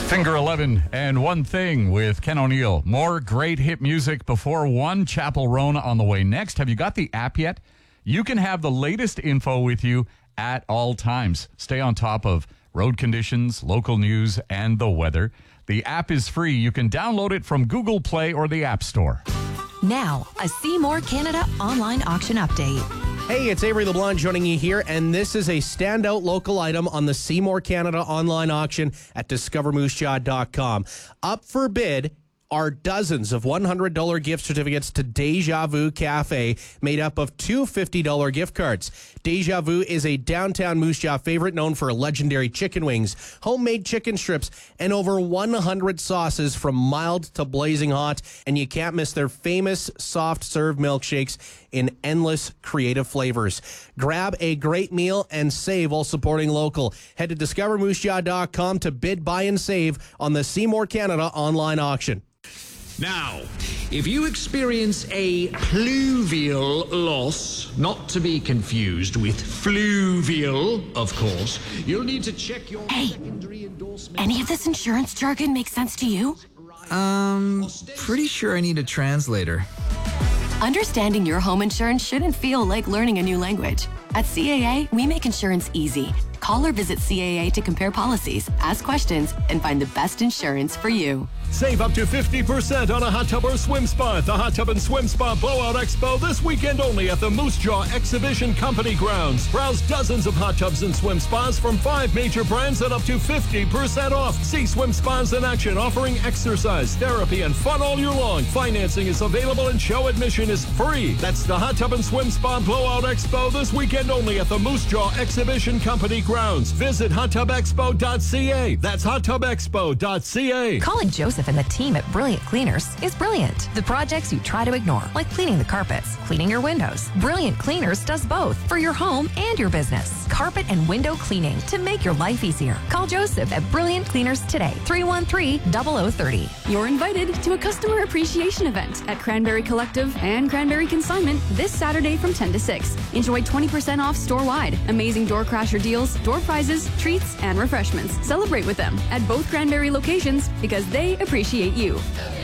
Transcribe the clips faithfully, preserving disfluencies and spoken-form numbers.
Finger eleven and One Thing with Ken O'Neill. More great hit music before one. Chapel Roan on the way next. Have you got the app yet? You can have the latest info with you at all times. Stay on top of road conditions, local news, and the weather. The app is free. You can download it from Google Play or the App Store. Now, a Seymour Canada online auction update. Hey, it's Avery LeBlanc joining you here, and this is a standout local item on the Seymour Canada online auction at discover moose jaw dot com. Up for bid are dozens of one hundred dollars gift certificates to Deja Vu Cafe, made up of two fifty dollars gift cards. Deja Vu is a downtown Moose Jaw favorite known for legendary chicken wings, homemade chicken strips, and over one hundred sauces from mild to blazing hot. And you can't miss their famous soft serve milkshakes in endless creative flavors. Grab a great meal and save while supporting local. Head to discover moose jaw dot com to bid, buy, and save on the Seymour Canada online auction. Now, if you experience a pluvial loss, not to be confused with fluvial, of course, you'll need to check your Hey, secondary endorsement. Any of this insurance jargon make sense to you? Um, pretty sure I need a translator. Understanding your home insurance shouldn't feel like learning a new language. At C A A, we make insurance easy. Call or visit C A A to compare policies, ask questions, and find the best insurance for you. Save up to fifty percent on a hot tub or swim spa at the Hot Tub and Swim Spa Blowout Expo this weekend only at the Moose Jaw Exhibition Company grounds. Browse dozens of hot tubs and swim spas from five major brands at up to fifty percent off. See swim spas in action, offering exercise, therapy, and fun all year long. Financing is available and show admission is free. That's the Hot Tub and Swim Spa Blowout Expo this weekend only at the Moose Jaw Exhibition Company grounds. Visit hot tub expo dot c a. That's hot tub expo dot c a. Calling Joseph and the team at Brilliant Cleaners is brilliant. The projects you try to ignore, like cleaning the carpets, cleaning your windows. Brilliant Cleaners does both for your home and your business. Carpet and window cleaning to make your life easier. Call Joseph at Brilliant Cleaners today, three one three, zero zero three zero. You're invited to a customer appreciation event at Cranberry Collective and Cranberry Consignment this Saturday from ten to six. Enjoy twenty percent off store-wide, amazing door crasher deals, door prizes, treats, and refreshments. Celebrate with them at both Cranberry locations because they appreciate you.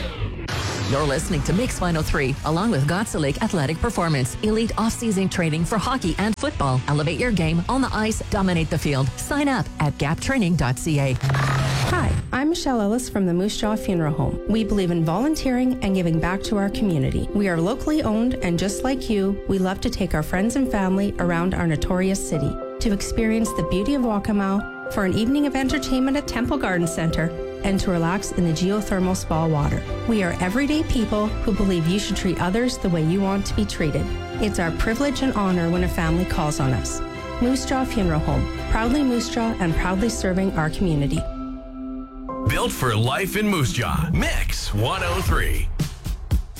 You're listening to Mix one oh three, along with Gotsa Lake Athletic Performance. Elite off-season training for hockey and football. Elevate your game on the ice, dominate the field. Sign up at gap training dot c a. Hi, I'm Michelle Ellis from the Moose Jaw Funeral Home. We believe in volunteering and giving back to our community. We are locally owned, and just like you, we love to take our friends and family around our notorious city to experience the beauty of Waccamaw, for an evening of entertainment at Temple Garden Center, and to relax in the geothermal spa water. We are everyday people who believe you should treat others the way you want to be treated. It's our privilege and honor when a family calls on us. Moose Jaw Funeral Home, proudly Moose Jaw and proudly serving our community. Built for life in Moose Jaw. Mix one oh three.